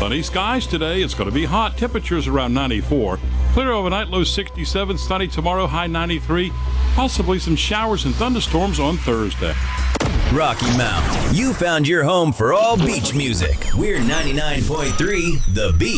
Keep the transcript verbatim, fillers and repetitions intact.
Sunny skies today. It's going to be hot. Temperatures around ninety-four. Clear overnight, low sixty-seven. Sunny tomorrow, high ninety-three. Possibly some showers and thunderstorms on Thursday. Rocky Mount, you found your home for all beach music. We're ninety-nine point three The Beat.